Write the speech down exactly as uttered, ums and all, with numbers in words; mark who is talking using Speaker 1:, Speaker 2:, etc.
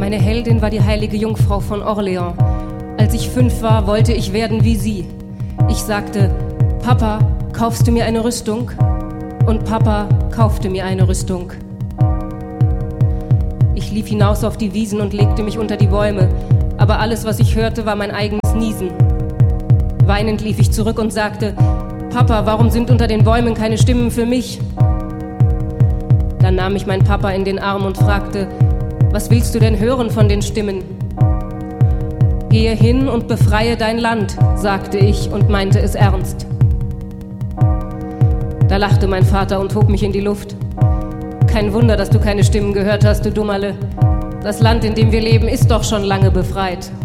Speaker 1: Meine Heldin war die heilige Jungfrau von Orleans. Als ich fünf war, wollte ich werden wie sie. Ich sagte, Papa, kaufst du mir eine Rüstung? Und Papa kaufte mir eine Rüstung. Ich lief hinaus auf die Wiesen und legte mich unter die Bäume, aber alles, was ich hörte, war mein eigenes Niesen. Weinend lief ich zurück und sagte, Papa, warum sind unter den Bäumen keine Stimmen für mich? Dann nahm mich mein Papa in den Arm und fragte, was willst du denn hören von den Stimmen? Gehe hin und befreie dein Land, sagte ich und meinte es ernst. Da lachte mein Vater und hob mich in die Luft. Kein Wunder, dass du keine Stimmen gehört hast, du Dummerle. Das Land, in dem wir leben, ist doch schon lange befreit.